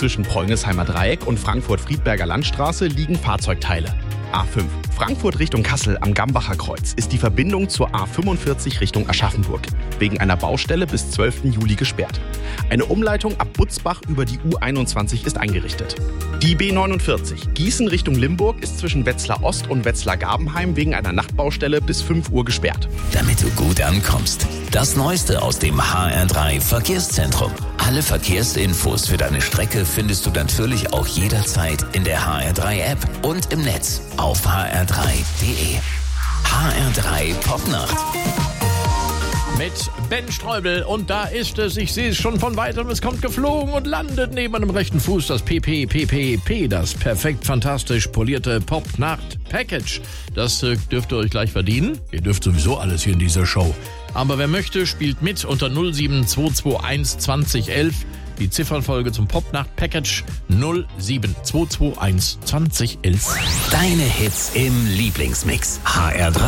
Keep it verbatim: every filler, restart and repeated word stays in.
Zwischen Preungelsheimer Dreieck und Frankfurt-Friedberger Landstraße liegen Fahrzeugteile. A fünf. Frankfurt Richtung Kassel am Gambacher Kreuz ist die Verbindung zur A fünfundvierzig Richtung Aschaffenburg wegen einer Baustelle bis zwölften Juli gesperrt. Eine Umleitung ab Butzbach über die U einundzwanzig ist eingerichtet. Die B neunundvierzig Gießen Richtung Limburg ist zwischen Wetzlar Ost und Wetzlar Gabenheim wegen einer Nachtbaustelle bis fünf Uhr gesperrt. Damit du gut ankommst. Das Neueste aus dem H R drei Verkehrszentrum. Alle Verkehrsinfos für deine Strecke findest du natürlich auch jederzeit in der H R drei App und im Netz auf h r drei punkt d e. H R drei Popnacht. Mit Ben Streubel und da ist es, ich sehe es schon von weitem, es kommt geflogen und landet neben einem rechten Fuß das P P P P P, das perfekt fantastisch polierte Popnacht-Package. Das äh, dürft ihr euch gleich verdienen. Ihr dürft sowieso alles hier in dieser Show. Aber wer möchte, spielt mit unter null sieben zwei zwei eins zwanzig elf. Die Ziffernfolge zum Popnacht-Package null sieben zwei zwei eins zwanzig elf. Deine Hits im Lieblingsmix. H R drei